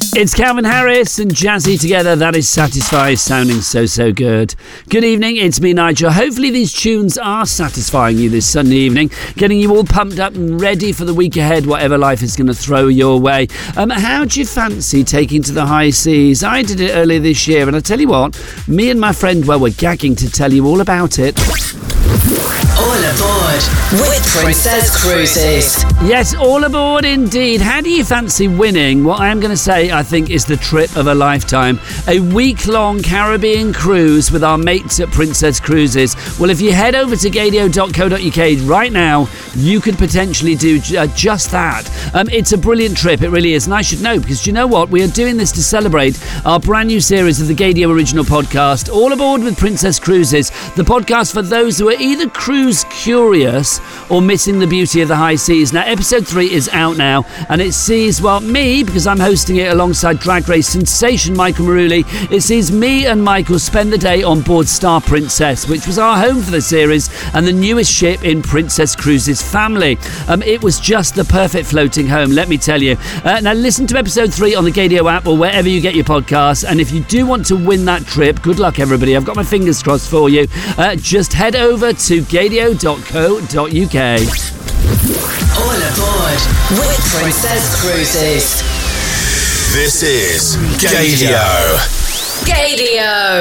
It's Calvin Harris and Jazzy together. That is Satisfy, sounding so good. Good evening, it's me, Nigel. Hopefully these tunes are satisfying you this Sunday evening, getting you all pumped up and ready for the week ahead, whatever life is going to throw your way. How do you fancy taking to the high seas? I did it earlier this year, and I tell you what, me and my friend, well, we're gagging to tell you all about it. All aboard with Princess Cruises. Yes, all aboard indeed. How do you fancy winning what I am going to say I think is the trip of a lifetime? A week-long Caribbean cruise with our mates at Princess Cruises. Well, if you head over to gadio.co.uk right now, you could potentially do just that. It's a brilliant trip, it really is. And I should know, because you know what? We are doing this to celebrate our brand new series of the Gadio Original Podcast, All Aboard with Princess Cruises, the podcast for those who are either cruise curious or missing the beauty of the high seas. Now, episode 3 is out now, and it sees, well, me, because I'm hosting it alongside Drag Race sensation Michael Maruli, it sees me and Michael spend the day on board Star Princess, which was our home for the series and the newest ship in Princess Cruises family. It was just the perfect floating home, let me tell you. Now, listen to episode 3 on the Gadio app or wherever you get your podcasts, and if you do want to win that trip, good luck, everybody. I've got my fingers crossed for you. Just head over to gadio.co.uk. All aboard with Princess Cruises. This is Gadio. Gadio.